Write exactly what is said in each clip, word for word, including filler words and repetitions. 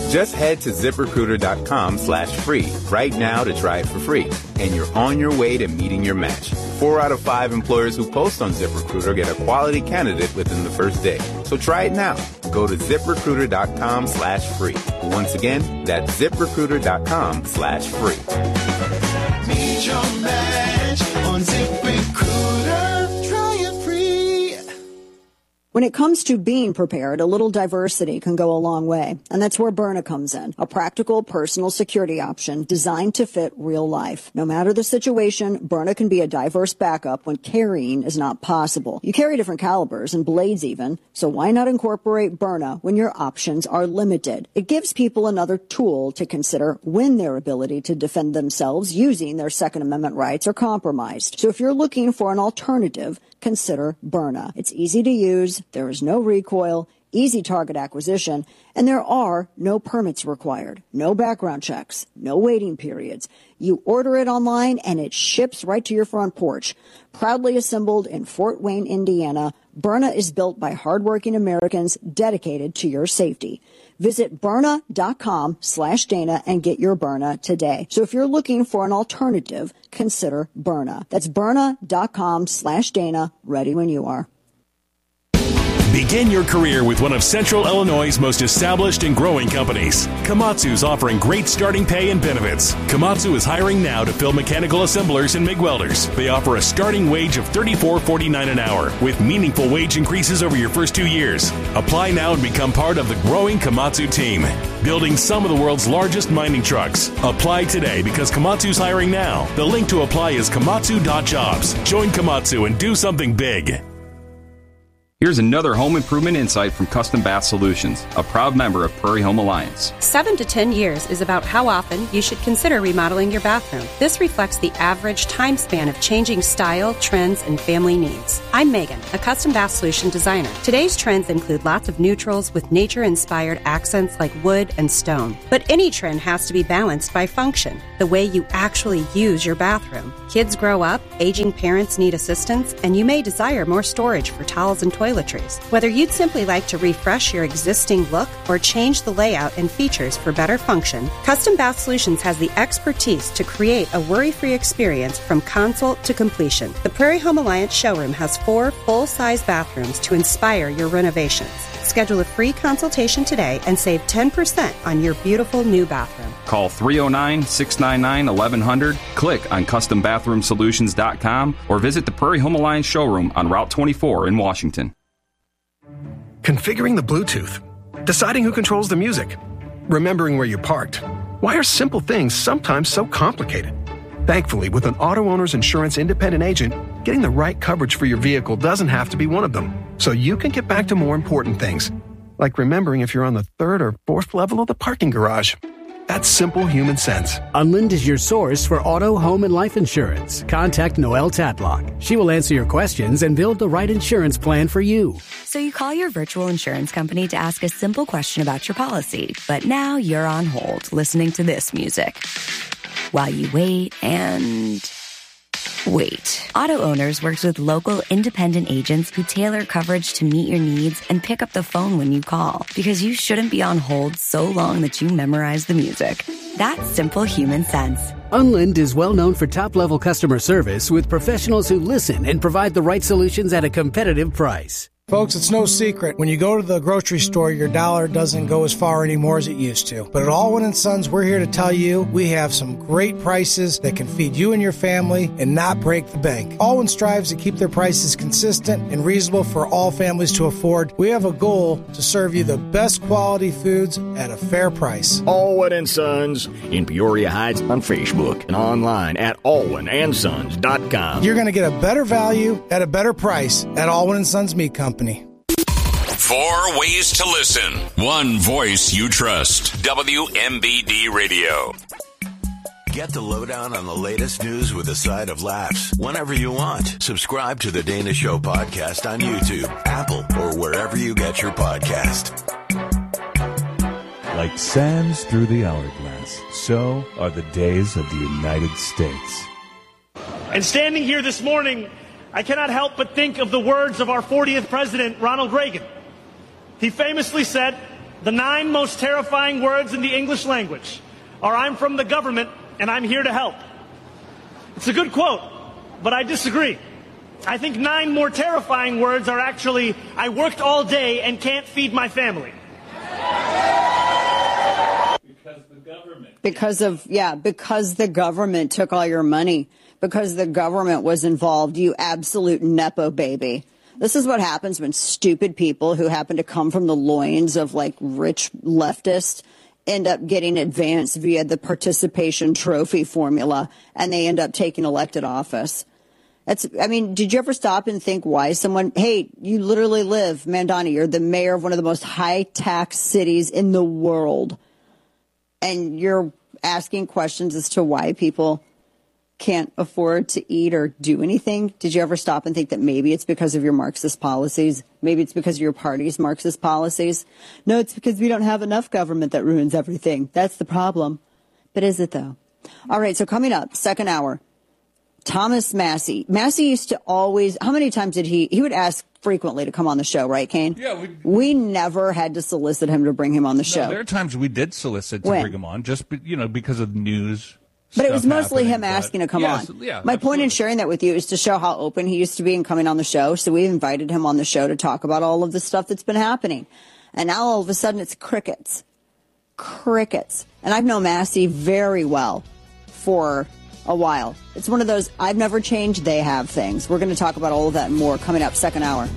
Just head to ZipRecruiter.com slash free right now to try it for free. And you're on your way to meeting your match. Four out of five employers who post on ZipRecruiter get a quality candidate within the first day. So try it now. Go to ZipRecruiter.com slash free. Once again, that's ZipRecruiter.com slash free. Meet your match on ZipRecruiter. Try it free. When it comes to being prepared, a little diversity can go a long way. And that's where Byrna comes in, a practical personal security option designed to fit real life. No matter the situation, Byrna can be a diverse backup when carrying is not possible. You carry different calibers and blades even, so why not incorporate Byrna when your options are limited? It gives people another tool to consider when their ability to defend themselves using their Second Amendment rights are compromised. So if you're looking for an alternative, consider Byrna. It's easy to use, there is no recoil, easy target acquisition, and there are no permits required, no background checks, no waiting periods. You order it online and it ships right to your front porch. Proudly assembled in Fort Wayne, Indiana, Byrna is built by hardworking Americans dedicated to your safety. Visit Byrna.com slash Dana and get your Byrna today. So if you're looking for an alternative, consider Byrna. That's Byrna.com slash Dana, ready when you are. Begin your career with one of Central Illinois' most established and growing companies. Komatsu's offering great starting pay and benefits. Komatsu is hiring now to fill mechanical assemblers and MIG welders. They offer a starting wage of thirty-four forty-nine an hour with meaningful wage increases over your first two years. Apply now and become part of the growing Komatsu team, building some of the world's largest mining trucks. Apply today because Komatsu's hiring now. The link to apply is komatsu dot jobs. Join Komatsu and do something big. Here's another home improvement insight from Custom Bath Solutions, a proud member of Prairie Home Alliance. Seven to ten years is about how often you should consider remodeling your bathroom. This reflects the average time span of changing style, trends, and family needs. I'm Megan, a Custom Bath Solution designer. Today's trends include lots of neutrals with nature-inspired accents like wood and stone. But any trend has to be balanced by function, the way you actually use your bathroom. Kids grow up, aging parents need assistance, and you may desire more storage for towels and toiletries. Whether you'd simply like to refresh your existing look or change the layout and features for better function, Custom Bath Solutions has the expertise to create a worry-free experience from consult to completion. The Prairie Home Alliance showroom has four full-size bathrooms to inspire your renovations. Schedule a free consultation today and save ten percent on your beautiful new bathroom. Call three oh nine, six nine nine, eleven hundred, click on custom bathroom solutions dot com, or visit the Prairie Home Alliance showroom on Route twenty-four in Washington. Configuring the Bluetooth, deciding who controls the music, remembering where you parked. Why are simple things sometimes so complicated? Thankfully, with an auto owner's insurance independent agent, getting the right coverage for your vehicle doesn't have to be one of them. So you can get back to more important things, like remembering if you're on the third or fourth level of the parking garage. That's simple human sense. Unlind is your source for auto, home, and life insurance. Contact Noelle Tatlock. She will answer your questions and build the right insurance plan for you. So you call your virtual insurance company to ask a simple question about your policy, but now you're on hold listening to this music while you wait and wait. Auto Owners works with local independent agents who tailor coverage to meet your needs and pick up the phone when you call, because you shouldn't be on hold so long that you memorize the music. That's simple human sense. Unlind is well known for top-level customer service with professionals who listen and provide the right solutions at a competitive price. Folks, it's no secret. When you go to the grocery store, your dollar doesn't go as far anymore as it used to. But at Allwyn and Sons, we're here to tell you we have some great prices that can feed you and your family and not break the bank. Allwyn strives to keep their prices consistent and reasonable for all families to afford. We have a goal to serve you the best quality foods at a fair price. Allwyn and Sons in Peoria Heights on Facebook and online at allwyn and sons dot com. You're going to get a better value at a better price at Allwyn and Sons Meat Company. Four ways to listen. One voice you trust. W M B D Radio. Get the lowdown on the latest news with a side of laughs whenever you want. Subscribe to the Dana Show podcast on YouTube, Apple, or wherever you get your podcast. Like sands through the hourglass, so are the days of the United States. And standing here this morning, I cannot help but think of the words of our fortieth president, Ronald Reagan. He famously said, The nine most terrifying words in the English language are "I'm from the government and I'm here to help." It's a good quote, but I disagree. I think nine more terrifying words are actually "I worked all day and can't feed my family." Because the government. Because of, yeah, because the government took all your money. Because the government was involved, you absolute Nepo baby. This is what happens when stupid people who happen to come from the loins of, like, rich leftists end up getting advanced via the participation trophy formula, and they end up taking elected office. That's, I mean, did you ever stop and think why someone, hey, you literally live, Mandani, you're the mayor of one of the most high-tax cities in the world, and you're asking questions as to why people can't afford to eat or do anything? Did you ever stop and think that maybe it's because of your Marxist policies? Maybe it's because of your party's Marxist policies? No, it's because we don't have enough government that ruins everything. That's the problem. But is it, though? All right, so coming up, second hour, Thomas Massie. Massie used to always, how many times did he, he would ask frequently to come on the show, right, Kane? Yeah. We, we never had to solicit him to bring him on the show. No, there are times we did solicit to when? bring him on, just, you know, because of news. But it was mostly him but, asking to come yes, on. Yeah, My absolutely. point in sharing that with you is to show how open he used to be in coming on the show. So we invited him on the show to talk about all of the stuff that's been happening. And now all of a sudden it's crickets. Crickets. And I've known Massie very well for a while. It's one of those I've never changed, they have things. We're going to talk about all of that and more coming up second hour.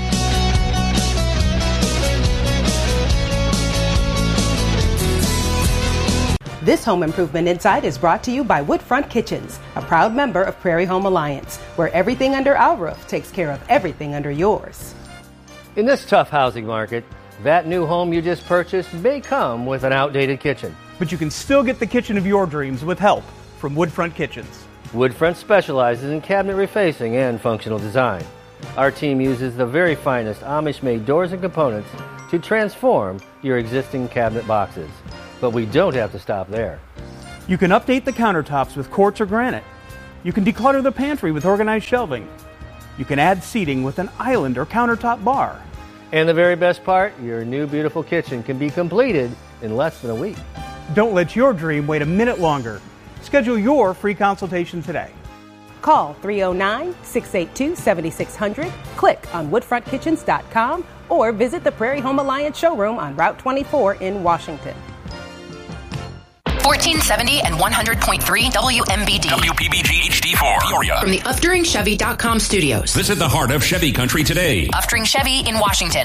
This Home Improvement Insight is brought to you by Woodfront Kitchens, a proud member of Prairie Home Alliance, where everything under our roof takes care of everything under yours. In this tough housing market, that new home you just purchased may come with an outdated kitchen. But you can still get the kitchen of your dreams with help from Woodfront Kitchens. Woodfront specializes in cabinet refacing and functional design. Our team uses the very finest Amish-made doors and components to transform your existing cabinet boxes. But we don't have to stop there. You can update the countertops with quartz or granite. You can declutter the pantry with organized shelving. You can add seating with an island or countertop bar. And the very best part, your new beautiful kitchen can be completed in less than a week. Don't let your dream wait a minute longer. Schedule your free consultation today. Call three oh nine, six eight two, seven six zero zero, click on woodfront kitchens dot com, or visit the Prairie Home Alliance showroom on Route twenty-four in Washington. fourteen seventy and one hundred point three W M B D. W P B G H D four. Peoria. From the Uftring Chevy dot com studios. Visit the heart of Chevy country today. Uftring Chevy in Washington.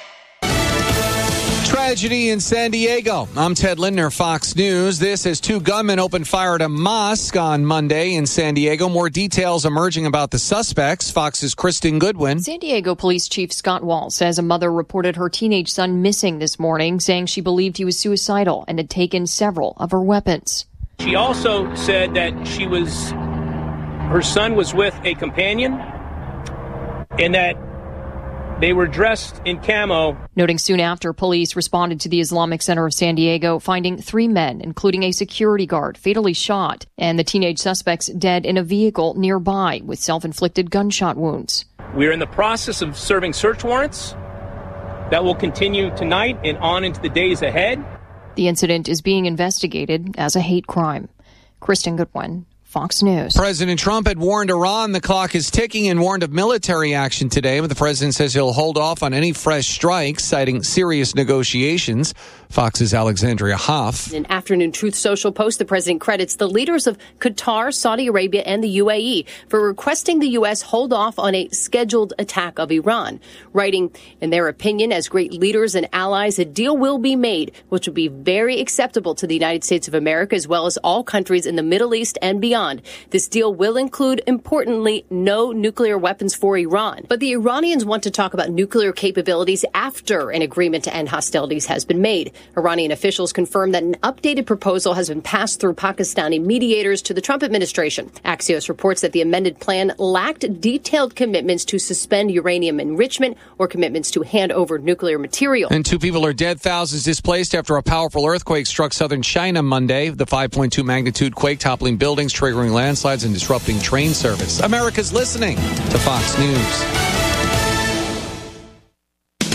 Tragedy in San Diego. I'm Ted Lindner, Fox News. This as two gunmen opened fire at a mosque on Monday in San Diego. More details emerging about the suspects. Fox's Kristen Goodwin. San Diego Police Chief Scott Wall says a mother reported her teenage son missing this morning, saying she believed he was suicidal and had taken several of her weapons. She also said that she was, her son was with a companion and that they were dressed in camo. Noting soon after, police responded to the Islamic Center of San Diego, finding three men, including a security guard, fatally shot, and the teenage suspects dead in a vehicle nearby with self-inflicted gunshot wounds. We're in the process of serving search warrants that will continue tonight and on into the days ahead. The incident is being investigated as a hate crime. Kristen Goodwin, Fox News. President Trump had warned Iran the clock is ticking and warned of military action today, but the president says he'll hold off on any fresh strikes, citing serious negotiations. Fox's Alexandria Hoff. In an Afternoon Truth Social post, the president credits the leaders of Qatar, Saudi Arabia, and the U A E for requesting the U S hold off on a scheduled attack of Iran, writing, in their opinion, as great leaders and allies, a deal will be made, which will be very acceptable to the United States of America, as well as all countries in the Middle East and beyond. This deal will include, importantly, no nuclear weapons for Iran. But the Iranians want to talk about nuclear capabilities after an agreement to end hostilities has been made. Iranian officials confirmed that an updated proposal has been passed through Pakistani mediators to the Trump administration. Axios reports that the amended plan lacked detailed commitments to suspend uranium enrichment or commitments to hand over nuclear material. And two people are dead, thousands displaced after a powerful earthquake struck southern China Monday. The five point two magnitude quake toppling buildings, triggering landslides and disrupting train service. America's listening to Fox News.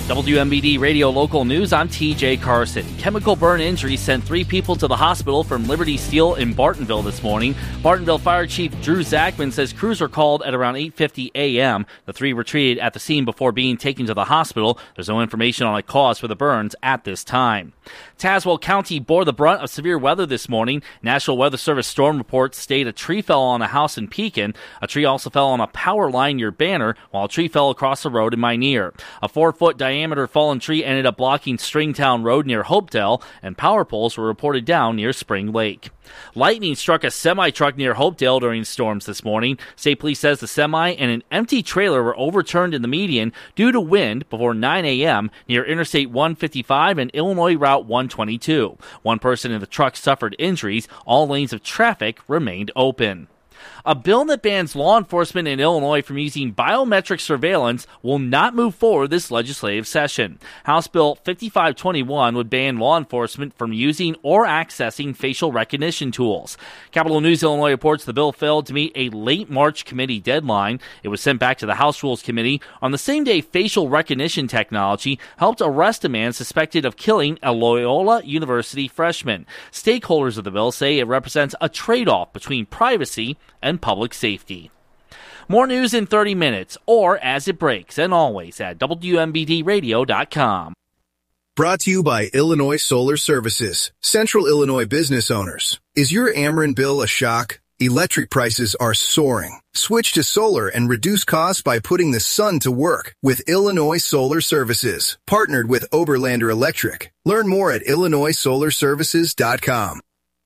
W M B D Radio Local News, I'm T J Carson. Chemical burn injuries sent three people to the hospital from Liberty Steel in Bartonville this morning. Bartonville Fire Chief Drew Zachman says crews were called at around eight fifty a.m. The three were treated at the scene before being taken to the hospital. There's no information on a cause for the burns at this time. Tazewell County bore the brunt of severe weather this morning. National Weather Service storm reports state a tree fell on a house in Pekin. A tree also fell on a power line near Banner, while a tree fell across the road in Minear. A four-foot diameter fallen tree ended up blocking Stringtown Road near Hopedale, and power poles were reported down near Spring Lake. Lightning struck a semi-truck near Hopedale during storms this morning. State Police says the semi and an empty trailer were overturned in the median due to wind before nine a.m. near Interstate one fifty-five and Illinois Route one twenty-two. One person in the truck suffered injuries. All lanes of traffic remained open. A bill that bans law enforcement in Illinois from using biometric surveillance will not move forward this legislative session. House Bill fifty-five twenty-one would ban law enforcement from using or accessing facial recognition tools. Capitol News Illinois reports the bill failed to meet a late March committee deadline. It was sent back to the House Rules Committee on the same day facial recognition technology helped arrest a man suspected of killing a Loyola University freshman. Stakeholders of the bill say it represents a trade-off between privacy and public safety. More news in thirty minutes, or as it breaks, and always at W M B D radio dot com. Brought to you by Illinois Solar Services. Central Illinois business owners. Is your Ameren bill a shock? Electric prices are soaring. Switch to solar and reduce costs by putting the sun to work with Illinois Solar Services. Partnered with Oberlander Electric. Learn more at illinois solar services dot com.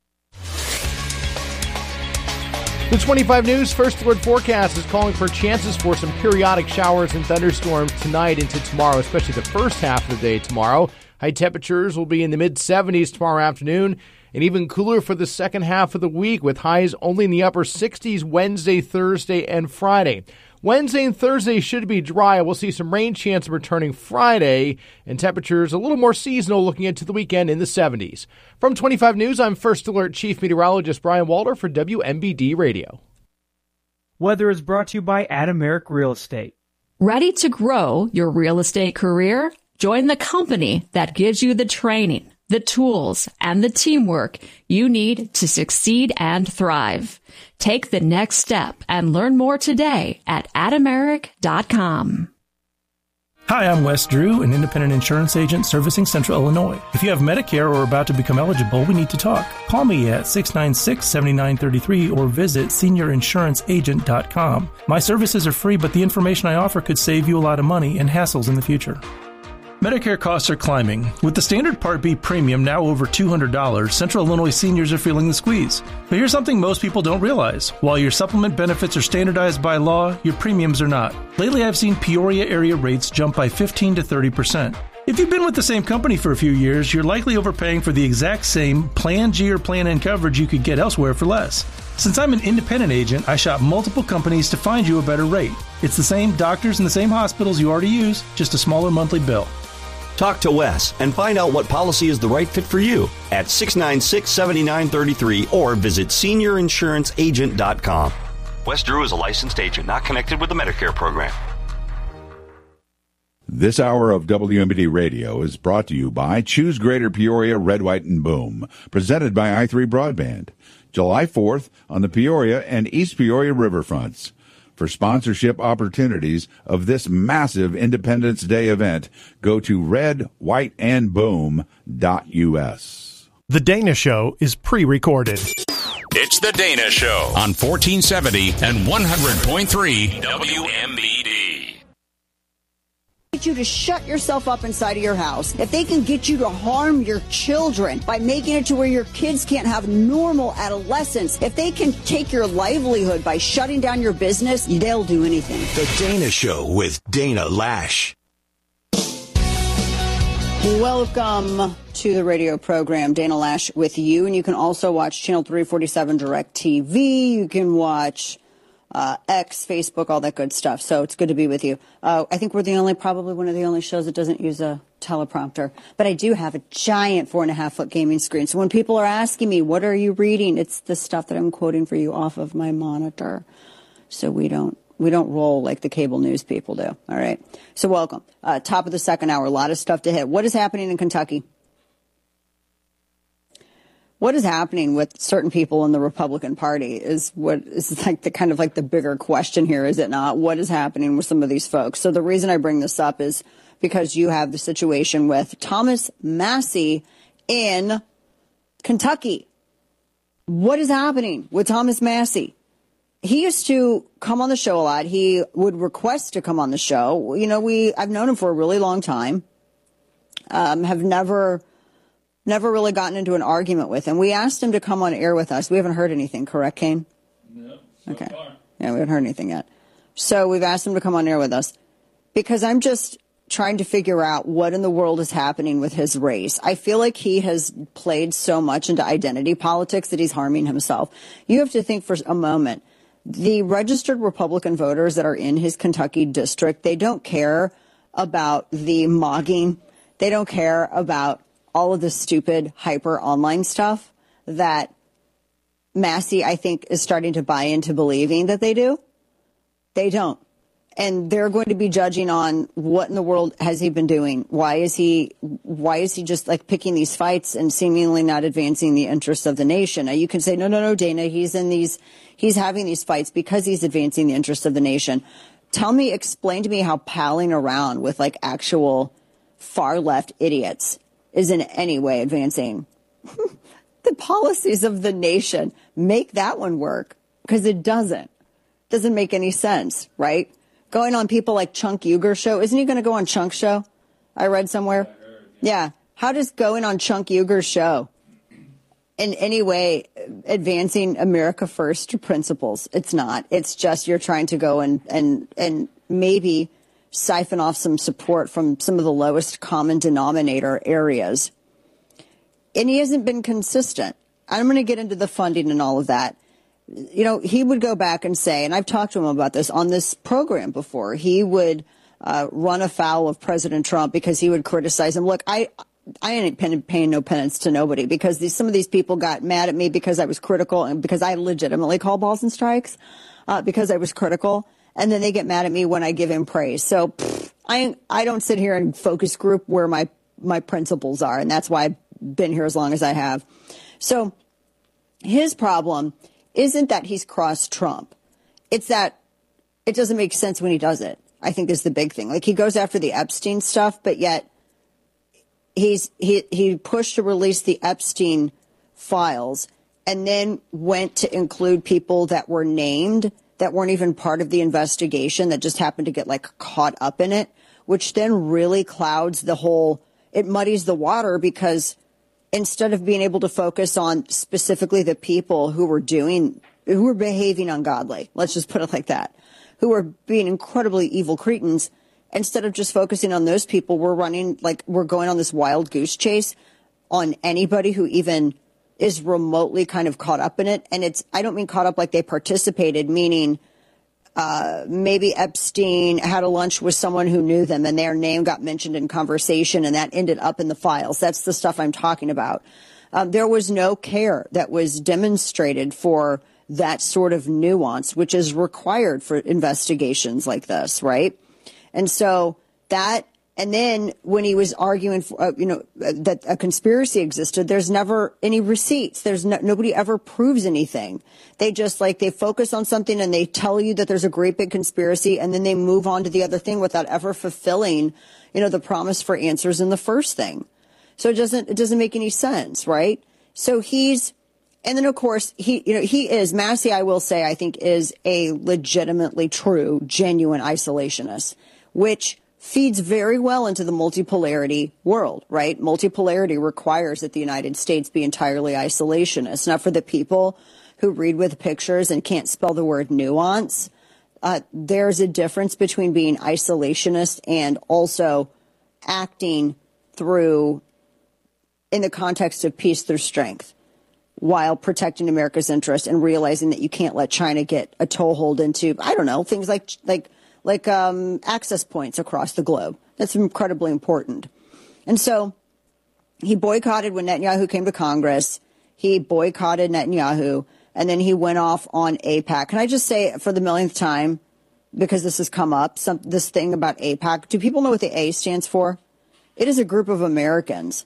The twenty-five News First Alert Forecast is calling for chances for some periodic showers and thunderstorms tonight into tomorrow, especially the first half of the day tomorrow. High temperatures will be in the mid seventies tomorrow afternoon, and even cooler for the second half of the week, with highs only in the upper sixties Wednesday, Thursday, and Friday. Wednesday and Thursday should be dry. We'll see some rain chance returning Friday, and temperatures a little more seasonal looking into the weekend in the seventies. From twenty-five News, I'm First Alert Chief Meteorologist Brian Walter for W M B D Radio. Weather is brought to you by Adameric Real Estate. Ready to grow your real estate career? Join the company that gives you the training, the tools, and the teamwork you need to succeed and thrive. Take the next step and learn more today at adameric dot com. Hi, I'm Wes Drew, an independent insurance agent servicing Central Illinois. If you have Medicare or are about to become eligible, we need to talk. Call me at six nine six, seven nine three three or visit senior insurance agent dot com. My services are free, but the information I offer could save you a lot of money and hassles in the future. Medicare costs are climbing. With the standard Part B premium now over two hundred dollars, Central Illinois seniors are feeling the squeeze. But here's something most people don't realize. While your supplement benefits are standardized by law, your premiums are not. Lately, I've seen Peoria area rates jump by fifteen to thirty percent. If you've been with the same company for a few years, you're likely overpaying for the exact same Plan G or Plan N coverage you could get elsewhere for less. Since I'm an independent agent, I shop multiple companies to find you a better rate. It's the same doctors and the same hospitals you already use, just a smaller monthly bill. Talk to Wes and find out what policy is the right fit for you at six nine six, seven nine three three or visit senior insurance agent dot com. Wes Drew is a licensed agent not connected with the Medicare program. This hour of W M B D Radio is brought to you by Choose Greater Peoria Red, White, and Boom, presented by i three Broadband. July fourth on the Peoria and East Peoria riverfronts. For sponsorship opportunities of this massive Independence Day event, go to red white and boom dot U S. The Dana Show is pre-recorded. It's The Dana Show on fourteen seventy and one hundred point three W M B D. Get you to shut yourself up inside of your house. If they can get you to harm your children by making it to where your kids can't have normal adolescence, if they can take your livelihood by shutting down your business, they'll do anything. The Dana Show with Dana Lash. Welcome to the radio program, Dana Lash with you. And you can also watch Channel three forty-seven Direct T V. You can watch Uh, X, Facebook, all that good stuff. So it's good to be with you. Uh, I think we're the only, probably one of the only shows that doesn't use a teleprompter. But I do have a giant four and a half foot gaming screen. So when people are asking me, what are you reading? It's the stuff that I'm quoting for you off of my monitor. So we don't, we don't roll like the cable news people do. All right. So welcome. Uh, top of the second hour. A lot of stuff to hit. What is happening in Kentucky? What is happening with certain people in the Republican Party is what is like the kind of like the bigger question here, is it not? What is happening with some of these folks? So the reason I bring this up is because you have the situation with Thomas Massie in Kentucky. What is happening with Thomas Massie? He used to come on the show a lot. He would request to come on the show. You know, we I've known him for a really long time. Um, have never... Never really gotten into an argument with him. We asked him to come on air with us. We haven't heard anything, correct, Kane? No. So okay. Far. Yeah, we haven't heard anything yet. So we've asked him to come on air with us because I'm just trying to figure out what in the world is happening with his race. I feel like he has played so much into identity politics that he's harming himself. You have to think for a moment. The registered Republican voters that are in his Kentucky district, they don't care about the mogging. They don't care about all of the stupid hyper online stuff that Massie, I think, is starting to buy into believing that they do. They don't. And they're going to be judging on what in the world has he been doing? Why is he, why is he just like picking these fights and seemingly not advancing the interests of the nation? Now you can say, no, no, no, Dana, he's in these, he's having these fights because he's advancing the interests of the nation. Tell me, explain to me how palling around with like actual far left idiots is in any way advancing the policies of the nation. Make that one work, because it doesn't. Doesn't make any sense, right? Going on people like Chunk Uger show. Isn't he going to go on Chunk's show? I read somewhere. I heard, yeah. yeah. How does going on Chunk Uger's show in any way advancing America First principles? It's not. It's just you're trying to go and, and, and maybe siphon off some support from some of the lowest common denominator areas. And he hasn't been consistent. I'm going to get into the funding and all of that. You know, he would go back and say, and I've talked to him about this on this program before, he would uh, run afoul of President Trump because he would criticize him. Look, I I ain't paying no penance to nobody, because these, some of these people got mad at me because I was critical and because I legitimately call balls and strikes uh, because I was critical. And then they get mad at me when I give him praise. So pff, I I don't sit here in focus group where my, my principles are. And that's why I've been here as long as I have. So his problem isn't that he's crossed Trump. It's that it doesn't make sense when he does it, I think, is the big thing. Like, he goes after the Epstein stuff, but yet he's he he pushed to release the Epstein files and then went to include people that were named that weren't even part of the investigation, that just happened to get like caught up in it, which then really clouds the whole, it muddies the water, because instead of being able to focus on specifically the people who were doing, who were behaving ungodly, let's just put it like that, who were being incredibly evil cretins, instead of just focusing on those people, we're running, like, we're going on this wild goose chase on anybody who even is remotely kind of caught up in it. And it's, I don't mean caught up like they participated, meaning uh, maybe Epstein had a lunch with someone who knew them and their name got mentioned in conversation and that ended up in the files. That's the stuff I'm talking about. Um, there was no care that was demonstrated for that sort of nuance, which is required for investigations like this, right? And so that, and then when he was arguing, for, uh, you know, uh, that a conspiracy existed, there's never any receipts. There's no, nobody ever proves anything. They just like, they focus on something and they tell you that there's a great big conspiracy, and then they move on to the other thing without ever fulfilling, you know, the promise for answers in the first thing. So it doesn't, it doesn't make any sense, right? So he's, and then of course he, you know, he is, Massie, I will say, I think is a legitimately true, genuine isolationist, which feeds very well into the multipolarity world, right? Multipolarity requires that the United States be entirely isolationist. Now, for the people who read with pictures and can't spell the word nuance, uh, there's a difference between being isolationist and also acting through, in the context of peace through strength, while protecting America's interest and realizing that you can't let China get a toehold into, I don't know, things like, like, like um, access points across the globe. That's incredibly important. And so he boycotted when Netanyahu came to Congress. He boycotted Netanyahu, and then he went off on AIPAC. Can I just say for the millionth time, because this has come up, some this thing about AIPAC. Do people know what the A stands for? It is a group of Americans.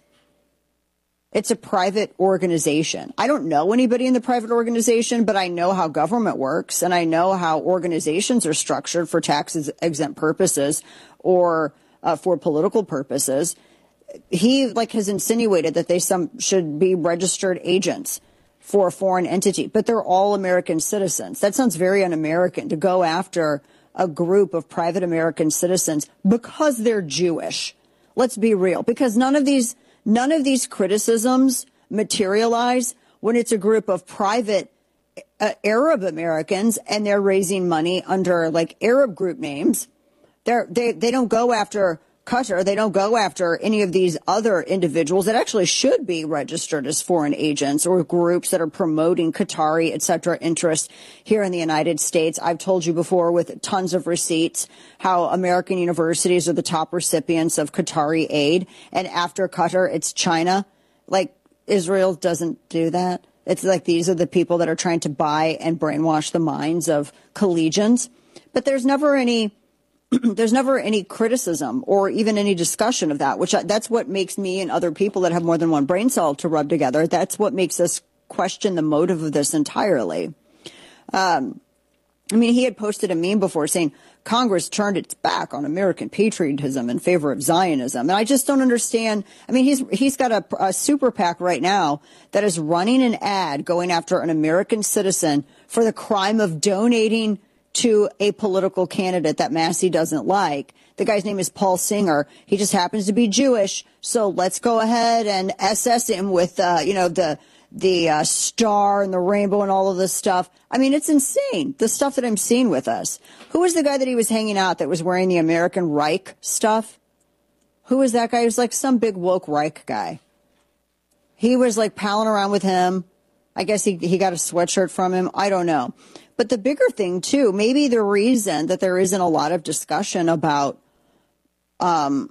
It's a private organization. I don't know anybody in the private organization, but I know how government works, and I know how organizations are structured for tax-exempt purposes or uh, for political purposes. He like has insinuated that they some should be registered agents for a foreign entity, but they're all American citizens. That sounds very un-American to go after a group of private American citizens because they're Jewish. Let's be real, because none of these None of these criticisms materialize when it's a group of private uh, Arab Americans and they're raising money under like Arab group names. They're, they they don't go after Qatar. They don't go after any of these other individuals that actually should be registered as foreign agents or groups that are promoting Qatari, et cetera, interests here in the United States. I've told you before with tons of receipts how American universities are the top recipients of Qatari aid. And after Qatar, it's China. Like Israel doesn't do that. It's like these are the people that are trying to buy and brainwash the minds of collegians. But there's never any there's never any criticism or even any discussion of that, which I, that's what makes me and other people that have more than one brain cell to rub together. That's what makes us question the motive of this entirely. Um, I mean, he had posted a meme before saying Congress turned its back on American patriotism in favor of Zionism. And I just don't understand. I mean, he's he's got a, a super PAC right now that is running an ad going after an American citizen for the crime of donating to a political candidate that Massey doesn't like. The guy's name is Paul Singer. He just happens to be Jewish. So let's go ahead and S S him with, uh, you know, the the uh, star and the rainbow and all of this stuff. I mean, it's insane, the stuff that I'm seeing with us. Who was the guy that he was hanging out that was wearing the American Reich stuff? Who was that guy? He was like some big woke Reich guy. He was like palling around with him. I guess he, he got a sweatshirt from him. I don't know. But the bigger thing, too, maybe the reason that there isn't a lot of discussion about um,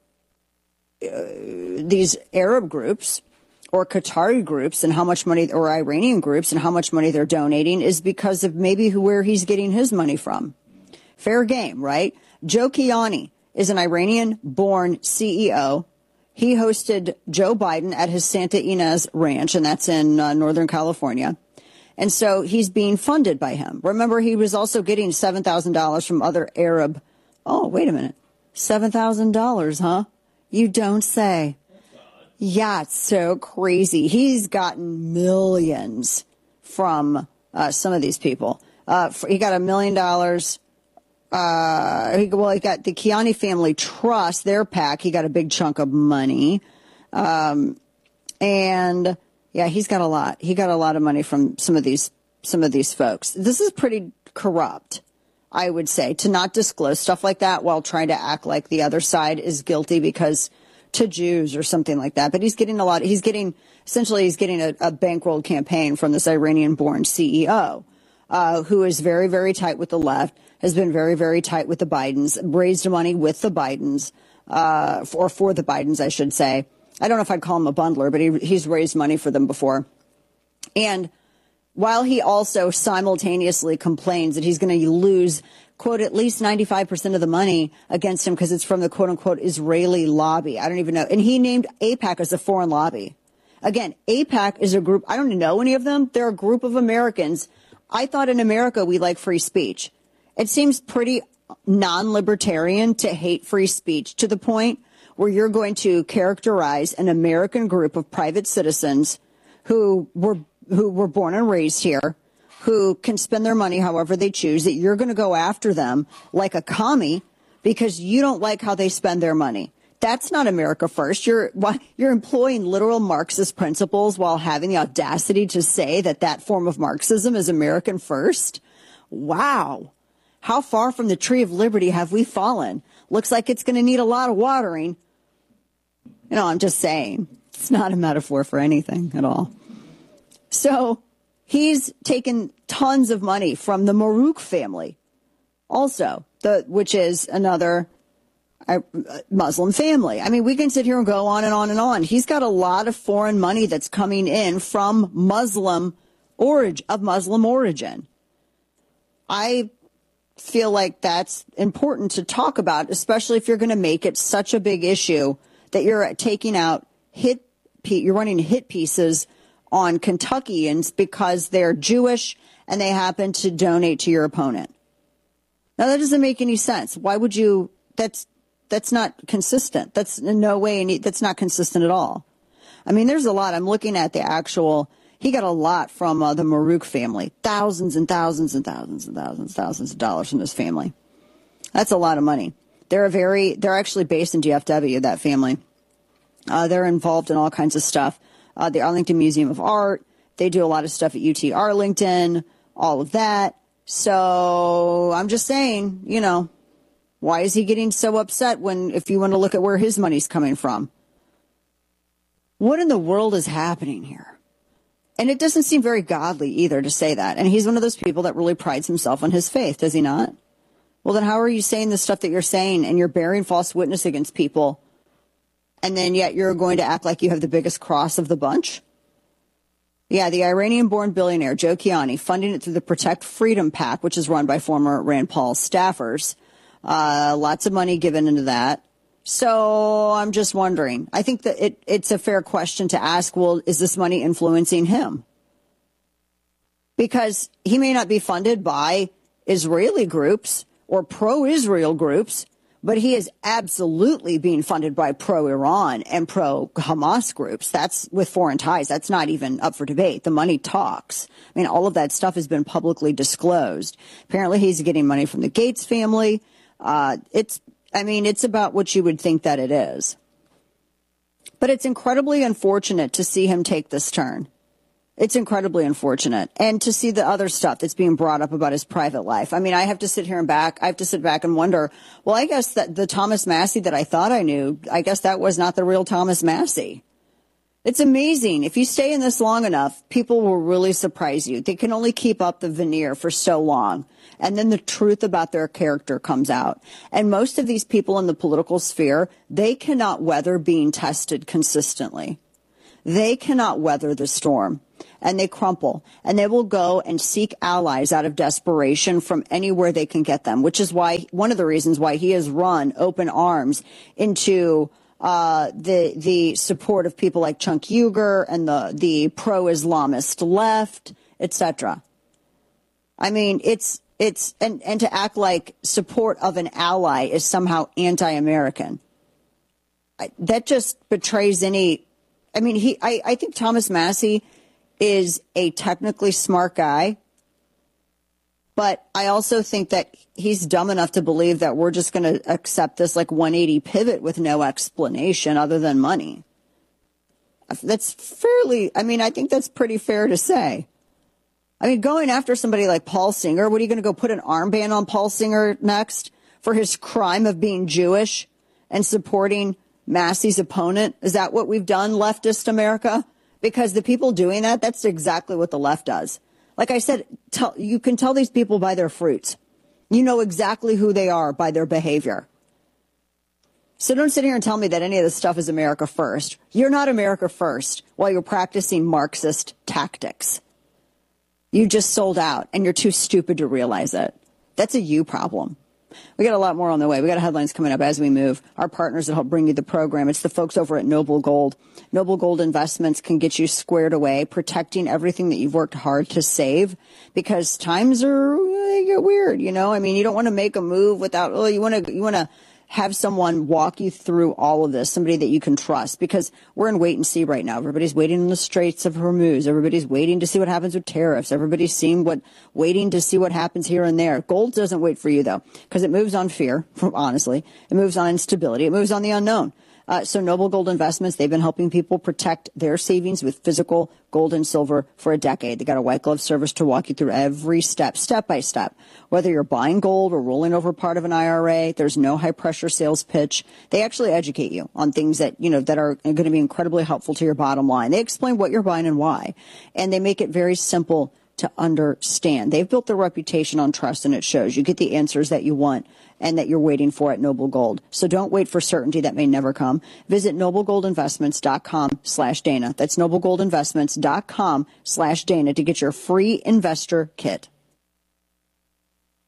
uh, these Arab groups or Qatari groups and how much money, or Iranian groups and how much money they're donating is because of maybe who, where he's getting his money from. Fair game, right? Joe Kiani is an Iranian-born C E O. He hosted Joe Biden at his Santa Ynez Ranch, and that's in uh, Northern California. And so he's being funded by him. Remember, he was also getting seven thousand dollars from other Arab. Oh, wait a minute. seven thousand dollars, huh? You don't say. Yeah, it's so crazy. He's gotten millions from uh, some of these people. Uh, for, he got a million dollars. Uh, he, well, he got the Kiani Family Trust, their PAC. He got a big chunk of money. Um, and... Yeah, he's got a lot. He got a lot of money from some of these some of these folks. This is pretty corrupt, I would say, to not disclose stuff like that while trying to act like the other side is guilty because to Jews or something like that. But he's getting a lot. He's getting essentially he's getting a, a bankrolled campaign from this Iranian-born C E O uh, who is very, very tight with the left, has been very, very tight with the Bidens, raised money with the Bidens uh, or for the Bidens, I should say. I don't know if I'd call him a bundler, but he, he's raised money for them before. And while he also simultaneously complains that he's going to lose, quote, at least ninety-five percent of the money against him because it's from the, quote, unquote, Israeli lobby. I don't even know. And he named AIPAC as a foreign lobby. Again, AIPAC is a group. I don't know any of them. They're a group of Americans. I thought in America we like free speech. It seems pretty non-libertarian to hate free speech to the point where you're going to characterize an American group of private citizens who were who were born and raised here, who can spend their money however they choose, that you're going to go after them like a commie because you don't like how they spend their money. That's not America first. You're you're employing literal Marxist principles while having the audacity to say that that form of Marxism is American first. Wow. How far from the tree of liberty have we fallen? Looks like it's going to need a lot of watering. You know, I'm just saying. It's not a metaphor for anything at all. So he's taken tons of money from the Marouk family also, the which is another uh, Muslim family. I mean, we can sit here and go on and on and on. He's got a lot of foreign money that's coming in from Muslim origin, of Muslim origin. I feel like that's important to talk about, especially if you're going to make it such a big issue that you're taking out hit, you're running hit pieces on Kentuckians because they're Jewish and they happen to donate to your opponent. Now, that doesn't make any sense. Why would you? That's that's not consistent. That's in no way, any, that's not consistent at all. I mean, there's a lot. I'm looking at the actual, he got a lot from uh, the Marouk family. Thousands and thousands and thousands and thousands and thousands of dollars from this family. That's a lot of money. They're a very, they're actually based in D F W, that family. Uh, they're involved in all kinds of stuff. Uh, the Arlington Museum of Art. They do a lot of stuff at U T Arlington, all of that. So I'm just saying, you know, why is he getting so upset when, if you want to look at where his money's coming from? What in the world is happening here? And it doesn't seem very godly either to say that. And he's one of those people that really prides himself on his faith, does he not? Well, then how are you saying the stuff that you're saying and you're bearing false witness against people, and then yet you're going to act like you have the biggest cross of the bunch? Yeah, the Iranian-born billionaire Joe Kiani, funding it through the Protect Freedom PAC, which is run by former Rand Paul staffers. Uh, lots of money given into that. So I'm just wondering. I think that it, it's a fair question to ask, well, is this money influencing him? Because he may not be funded by Israeli groups or pro-Israel groups, but he is absolutely being funded by pro-Iran and pro-Hamas groups. That's with foreign ties. That's not even up for debate. The money talks. I mean, all of that stuff has been publicly disclosed. Apparently, he's getting money from the Gates family. Uh, it's, I mean, it's about what you would think that it is. But it's incredibly unfortunate to see him take this turn. It's incredibly unfortunate. And to see the other stuff that's being brought up about his private life. I mean, I have to sit here and back. I have to sit back and wonder, well, I guess that the Thomas Massie that I thought I knew, I guess that was not the real Thomas Massie. It's amazing. If you stay in this long enough, people will really surprise you. They can only keep up the veneer for so long. And then the truth about their character comes out. And most of these people in the political sphere, they cannot weather being tested consistently. They cannot weather the storm, and they crumple, and they will go and seek allies out of desperation from anywhere they can get them, which is why one of the reasons why he has run open arms into uh, the the support of people like Chunk Uyghur and the, the pro-Islamist left, et cetera. I mean, it's it's and, and to act like support of an ally is somehow anti-American. I, that just betrays any. I mean, he. I, I think Thomas Massie is a technically smart guy, but I also think that he's dumb enough to believe that we're just going to accept this like one eighty pivot with no explanation other than money. That's fairly. I mean, I think that's pretty fair to say. I mean, going after somebody like Paul Singer, what are you going to go put an armband on Paul Singer next for his crime of being Jewish and supporting Massie's opponent? Is that what we've done, leftist America? Because the people doing that, that's exactly what the left does. Like I said, tell, you can tell these people by their fruits. You know exactly who they are by their behavior. So don't sit here and tell me that any of this stuff is America first. You're not America first while you're practicing Marxist tactics. You just sold out, and you're too stupid to realize it. That's a you problem. We got a lot more on the way. We got headlines coming up as we move. Our partners that help bring you the program, it's the folks over at Noble Gold. Noble Gold Investments can get you squared away, protecting everything that you've worked hard to save, because times are, they get weird, you know? I mean, you don't want to make a move without, oh, you want to, you want to have someone walk you through all of this, somebody that you can trust, because we're in wait and see right now. Everybody's waiting in the Straits of Hormuz. Everybody's waiting to see what happens with tariffs. Everybody's seeing what, waiting to see what happens here and there. Gold doesn't wait for you, though, because it moves on fear, honestly. It moves on instability. It moves on the unknown. Uh, so Noble Gold Investments, they've been helping people protect their savings with physical gold and silver for a decade. They got a white glove service to walk you through every step, step by step. Whether you're buying gold or rolling over part of an I R A, there's no high pressure sales pitch. They actually educate you on things that, you know, that are going to be incredibly helpful to your bottom line. They explain what you're buying and why, and they make it very simple to understand. They've built their reputation on trust, and it shows. You get the answers that you want and that you're waiting for at Noble Gold. So don't wait for certainty that may never come. Visit noblegoldinvestments.com slash Dana. That's noblegoldinvestments.com slash Dana to get your free investor kit.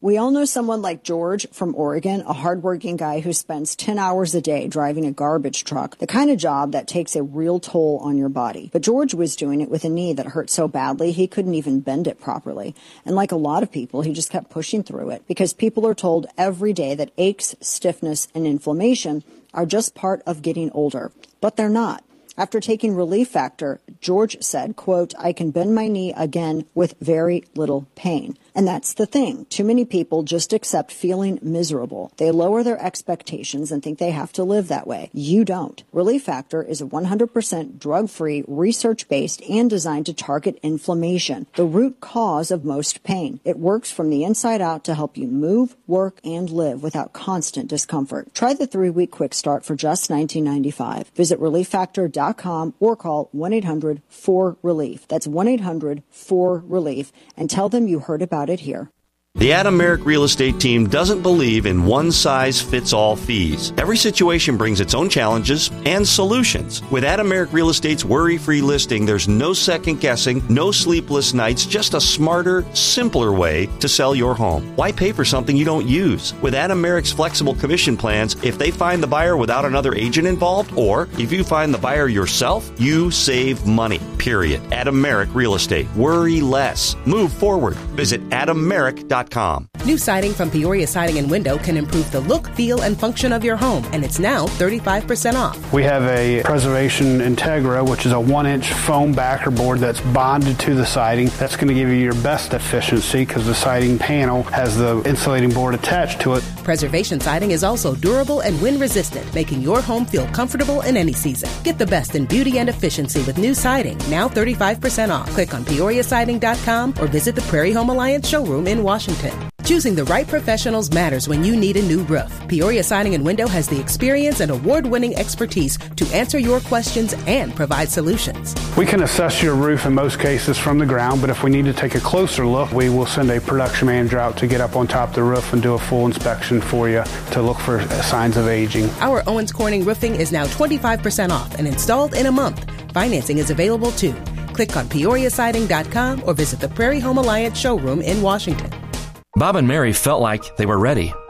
We all know someone like George from Oregon, a hardworking guy who spends ten hours a day driving a garbage truck, the kind of job that takes a real toll on your body. But George was doing it with a knee that hurt so badly he couldn't even bend it properly. And like a lot of people, he just kept pushing through it because people are told every day that aches, stiffness, and inflammation are just part of getting older. But they're not. After taking Relief Factor, George said, quote, I can bend my knee again with very little pain. And that's the thing. Too many people just accept feeling miserable. They lower their expectations and think they have to live that way. You don't. Relief Factor is a one hundred percent drug-free, research-based, and designed to target inflammation, the root cause of most pain. It works from the inside out to help you move, work, and live without constant discomfort. Try the three-week quick start for just nineteen ninety-five. Visit relief factor dot com or call one eight hundred four relief. That's one eight hundred four relief and tell them you heard about it here. The Adam Merrick Real Estate Team doesn't believe in one-size-fits-all fees. Every situation brings its own challenges and solutions. With Adam Merrick Real Estate's worry-free listing, there's no second-guessing, no sleepless nights, just a smarter, simpler way to sell your home. Why pay for something you don't use? With Adam Merrick's flexible commission plans, if they find the buyer without another agent involved, or if you find the buyer yourself, you save money, period. Adam Merrick Real Estate. Worry less. Move forward. Visit adam merrick dot com. New siding from Peoria Siding and Window can improve the look, feel, and function of your home, and it's now thirty-five percent off. We have a Preservation Integra, which is a one-inch foam backer board that's bonded to the siding. That's going to give you your best efficiency because the siding panel has the insulating board attached to it. Preservation Siding is also durable and wind-resistant, making your home feel comfortable in any season. Get the best in beauty and efficiency with new siding, now thirty-five percent off. Click on peoria siding dot com or visit the Prairie Home Alliance showroom in Washington. Choosing the right professionals matters when you need a new roof. Peoria Siding and Window has the experience and award-winning expertise to answer your questions and provide solutions. We can assess your roof in most cases from the ground, but if we need to take a closer look, we will send a production manager out to get up on top of the roof and do a full inspection for you to look for signs of aging. Our Owens Corning roofing is now twenty-five percent off and installed in a month. Financing is available too. Click on peoria siding dot com or visit the Prairie Home Alliance showroom in Washington. Bob and Mary felt like they were ready.